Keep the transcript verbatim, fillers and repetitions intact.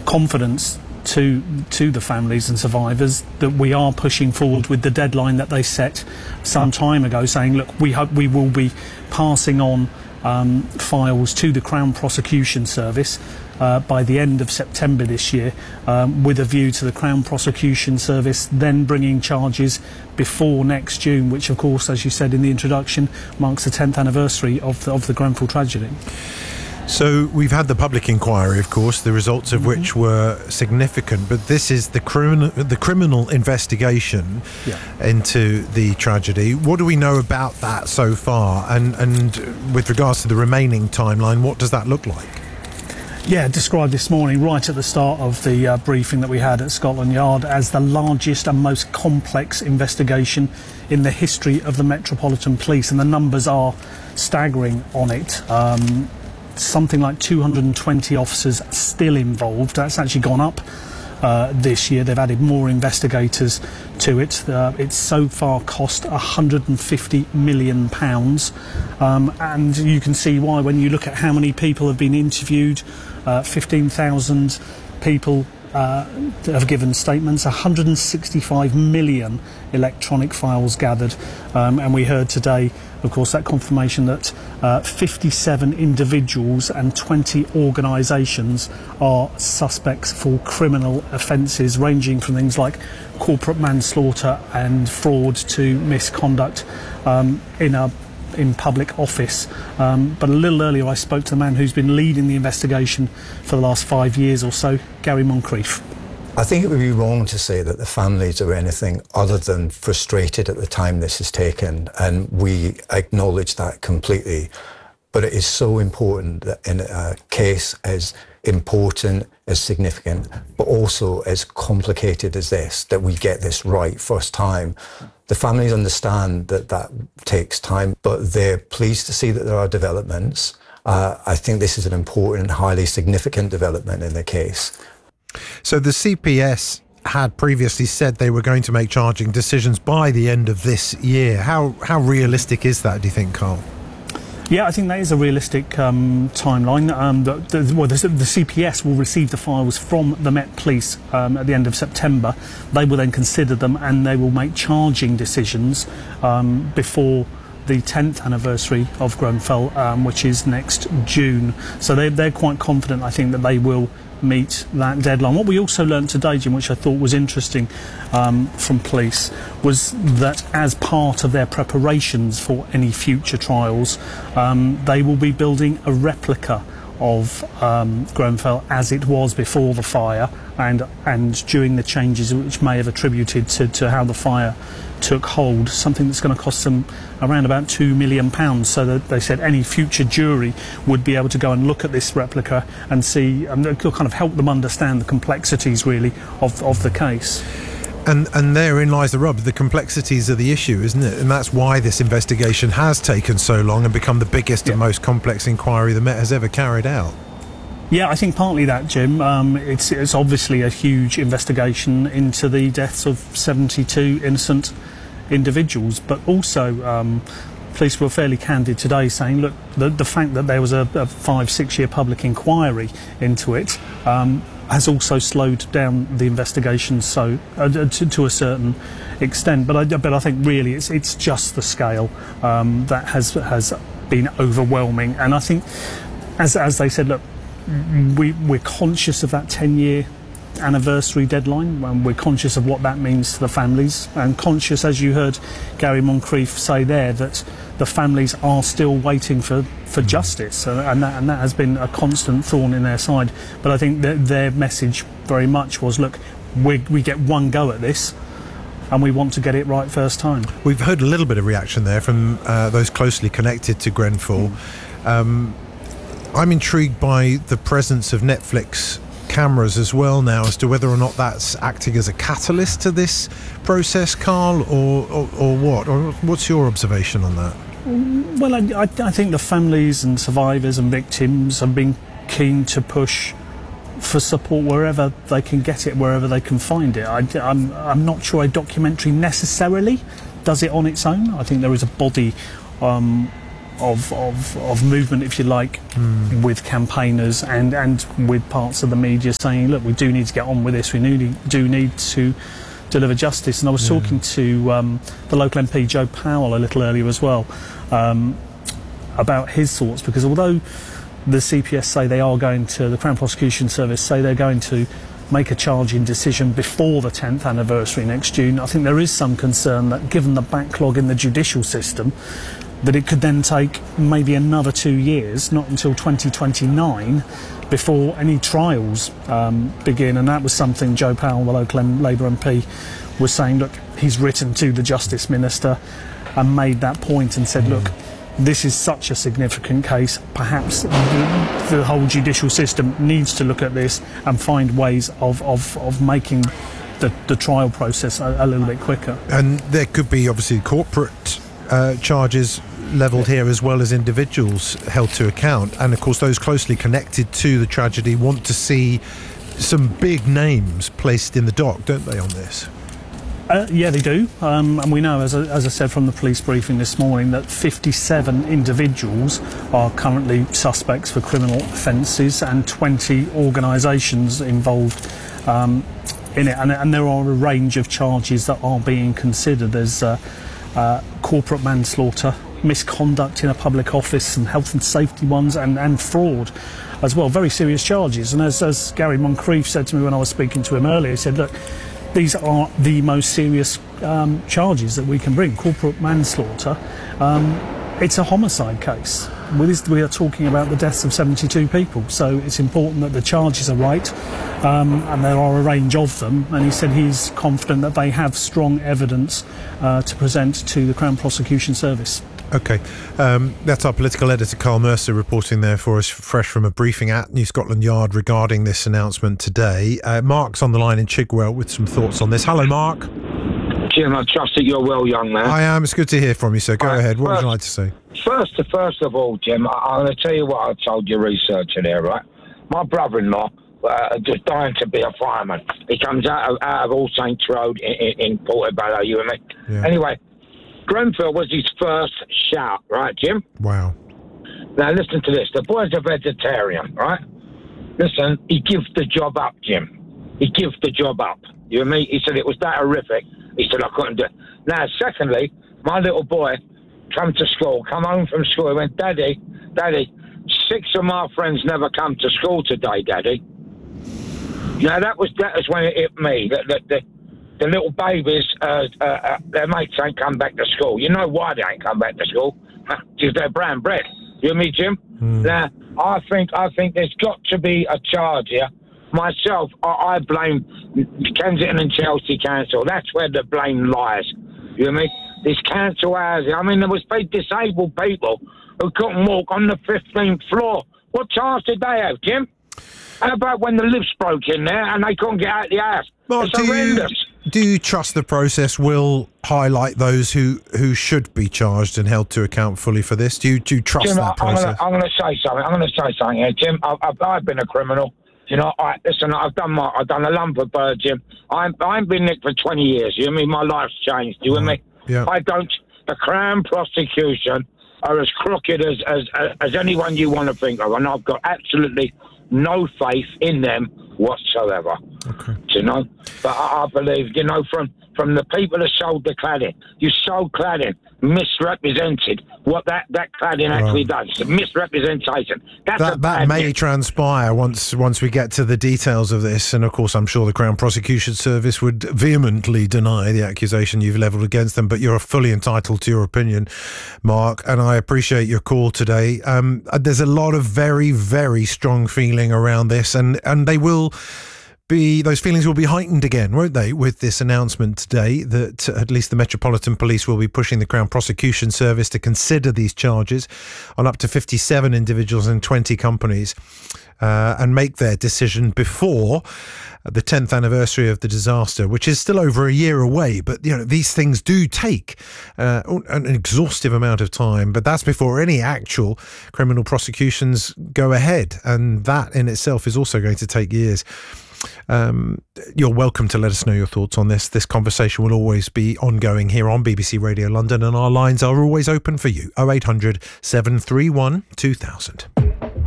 confidence to to the families and survivors that we are pushing forward with the deadline that they set some time ago, saying, look, we hope we will be passing on um, files to the Crown Prosecution Service uh, by the end of September this year, um, with a view to the Crown Prosecution Service then bringing charges before next June, which of course, as you said in the introduction, marks the tenth anniversary of the, of the Grenfell tragedy. So we've had the public inquiry, of course, the results of mm-hmm. which were significant, but this is the criminal the criminal investigation yeah. into the tragedy. What do we know about that so far? And and with regards to the remaining timeline, what does that look like? Yeah, described this morning, right at the start of the uh, briefing that we had at Scotland Yard, as the largest and most complex investigation in the history of the Metropolitan Police, and the numbers are staggering on it. Um, something like two hundred twenty officers still involved. That's actually gone up uh, this year. They've added more investigators to it. Uh, it's so far cost one hundred fifty million pounds, um, and you can see why when you look at how many people have been interviewed. uh, fifteen thousand people uh, have given statements, one hundred sixty-five million electronic files gathered, um, and we heard today, of course, that confirmation that uh, fifty-seven individuals and twenty organisations are suspects for criminal offences ranging from things like corporate manslaughter and fraud to misconduct um, in a in public office. Um, but a little earlier I spoke to the man who's been leading the investigation for the last five years or so, Gary Moncrief. I think it would be wrong to say that the families are anything other than frustrated at the time this has taken, and we acknowledge that completely. But it is so important that in a case as important, as significant, but also as complicated as this, that we get this right first time. The families understand that that takes time, but they're pleased to see that there are developments. Uh, I think this is an important, highly significant development in the case. So the C P S had previously said they were going to make charging decisions by the end of this year. How how realistic is that, do you think, Carl? Yeah, I think that is a realistic um, timeline. Um, the, the, well, the, the C P S will receive the files from the Met Police um, at the end of September. They will then consider them and they will make charging decisions um, before the tenth anniversary of Grenfell, um, which is next June. So they, they're quite confident, I think, that they will meet that deadline. What we also learned today, Jim, which I thought was interesting um, from police, was that as part of their preparations for any future trials, um, they will be building a replica of um, Grenfell as it was before the fire and and during the changes which may have attributed to, to how the fire took hold, something that's going to cost them around about two million pounds, so that they said any future jury would be able to go and look at this replica and see, and it'll kind of help them understand the complexities really of, of the case. And and therein lies the rub, the complexities of the issue, isn't it? And that's why this investigation has taken so long and become the biggest yeah. and most complex inquiry the Met has ever carried out. Yeah, I think partly that, Jim. Um, it's, it's obviously a huge investigation into the deaths of seventy-two innocent individuals, but also um, police were fairly candid today saying, look, the, the fact that there was a, a five, six-year public inquiry into it um, has also slowed down the investigation so uh, to, to a certain extent. But I, but I think really it's it's just the scale um, that has has been overwhelming. And I think, as as they said, look, we we're conscious of that ten-year anniversary deadline, and we're conscious of what that means to the families, and conscious, as you heard Gary Moncrief say there, that the families are still waiting for, for justice, uh, and, that, and that has been a constant thorn in their side. But I think that their message very much was, look, we we get one go at this, and we want to get it right first time. We've heard a little bit of reaction there from uh, those closely connected to Grenfell. Mm. Um, I'm intrigued by the presence of Netflix cameras as well now, as to whether or not that's acting as a catalyst to this process, Carl, or or, or what? Or what's your observation on that? Well, I, I think the families and survivors and victims have been keen to push for support wherever they can get it, wherever they can find it. I, I'm, I'm not sure a documentary necessarily does it on its own. I think there is a body um, of, of, of movement, if you like, mm. with campaigners and, and with parts of the media saying, look, we do need to get on with this, we need, do need to deliver justice. And I was yeah. talking to um, the local M P, Joe Powell, a little earlier as well, um, about his thoughts, because although the C P S say they are going to, the Crown Prosecution Service say they're going to make a charging decision before the tenth anniversary next June, I think there is some concern that given the backlog in the judicial system, that it could then take maybe another two years, not until twenty twenty-nine, before any trials um, begin. And that was something Joe Powell, the local M- Labour M P, was saying, look, he's written to the Justice Minister and made that point and said, mm. look, this is such a significant case, perhaps the, the whole judicial system needs to look at this and find ways of, of, of making the, the trial process a, a little bit quicker. And there could be obviously corporate uh, charges levelled here as well as individuals held to account, and of course those closely connected to the tragedy want to see some big names placed in the dock, don't they, on this? Uh, yeah, they do, um, and we know, as I, as I said from the police briefing this morning, that fifty-seven individuals are currently suspects for criminal offences and twenty organisations involved um, in it, and, and there are a range of charges that are being considered. There's uh, uh, corporate manslaughter, misconduct in a public office, some health and safety ones, and, and fraud as well, very serious charges. And as, as Gary Moncrief said to me when I was speaking to him earlier, he said, look, these are the most serious um, charges that we can bring. Corporate manslaughter, um, it's a homicide case. With this, we are talking about the deaths of seventy-two people, so it's important that the charges are right, um, and there are a range of them. And he said he's confident that they have strong evidence uh, to present to the Crown Prosecution Service. OK, um, that's our political editor Carl Mercer reporting there for us, fresh from a briefing at New Scotland Yard regarding this announcement today. Uh, Mark's on the line in Chigwell with some thoughts on this. Hello, Mark. Jim, I trust that you're well, young man. I am. It's good to hear from you, sir. Go right, ahead. What first, would you like to say? First, first of all, Jim, I, I'm going to tell you what I told your researcher there, right? My brother-in-law, uh, just dying to be a fireman. He comes out of, out of All Saints Road in, in, in Portobello, you and me. Yeah. Anyway, Grenfell was his first shout, right, Jim? Wow. Now, listen to this. The boy's a vegetarian, right? Listen, he gives the job up, Jim. He gives the job up. You and me? He said it was that horrific. He said, I couldn't do it. Now, secondly, my little boy come to school, come home from school. He went, Daddy, Daddy, six of my friends never come to school today, Daddy. Now, that was that was when it hit me. The, the, the, the little babies, uh, uh, uh, their mates ain't come back to school. You know why they ain't come back to school? Because they're brown bread. You and me, Jim? Mm. Now, I think I think there's got to be a charge here. Myself, I, I blame Kensington and Chelsea Council. That's where the blame lies. You know what I mean? This council housing. I mean, there was disabled people who couldn't walk on the fifteenth floor. What chance did they have, Jim? How about when the lifts broke in there and they couldn't get out of the house? Mark, it's do horrendous. You, do you trust the process will highlight those who, who should be charged and held to account fully for this? Do you, do you trust Jim, that process? I'm going to say something. I'm going to say something here, Jim. I've, I've, I've been a criminal. You know, I, listen, I've done my, I've done a lump of bird, Jim. I'm, I've been nicked for twenty years. You know what I mean? My life's changed. You know what I mean? Yeah. I don't. The Crown Prosecution are as crooked as, as as anyone you want to think of, and I've got absolutely no faith in them whatsoever. Okay. You know, but I, I believe, you know, from from the people that sold the cladding, you sold cladding, misrepresented what that, that cladding actually well, does. It's a misrepresentation. That's that a that may thing. transpire once once we get to the details of this, and of course I'm sure the Crown Prosecution Service would vehemently deny the accusation you've levelled against them, but you're fully entitled to your opinion, Mark, and I appreciate your call today. Um, there's a lot of very, very strong feeling around this, and, and they will... Be, those feelings will be heightened again, won't they, with this announcement today that at least the Metropolitan Police will be pushing the Crown Prosecution Service to consider these charges on up to fifty-seven individuals and twenty companies uh, and make their decision before the tenth anniversary of the disaster, which is still over a year away. But, you know, these things do take uh, an exhaustive amount of time, but that's before any actual criminal prosecutions go ahead. And that in itself is also going to take years. Um, you're welcome to let us know your thoughts on this. This conversation will always be ongoing here on B B C Radio London, and our lines are always open for you. oh eight hundred, seven three one, two thousand.